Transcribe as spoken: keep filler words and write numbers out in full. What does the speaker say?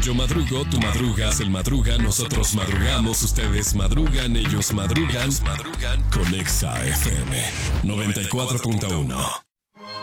Yo madrugo, tú madrugas, él madruga, nosotros madrugamos, ustedes madrugan, ellos madrugan, madrugan con Exa F M noventa y cuatro punto uno.